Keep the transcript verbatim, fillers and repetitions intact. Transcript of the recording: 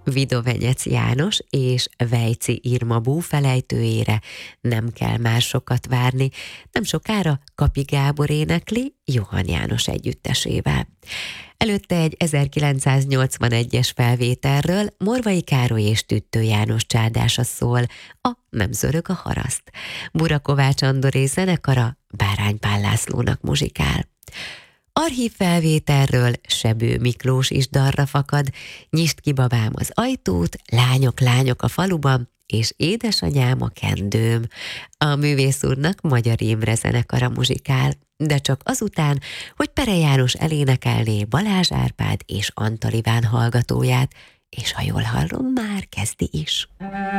Vidovenyec János és Vejci Irma búfelejtőjére nem kell már sokat várni, nem sokára Kapi Gábor énekli Johann János együttesével. Előtte egy ezerkilencszáznyolcvanegyes felvételről Morvai Károly és Tüttő János csádása szól, a Nem zörög a haraszt. Bura Kovács Andoré zenekara Bárány Pál Lászlónak muzsikál. Archív felvételről Sebő Miklós is dalra fakad, Nyisd ki babám az ajtót, Lányok, lányok a faluban, és Édesanyám a kendőm. A művész úrnak Magyar Imre zenekara muzsikál, de csak azután, hogy Pere János elénekelné Balázs Árpád és Antal Iván hallgatóját, és ha jól hallom, már kezdi is.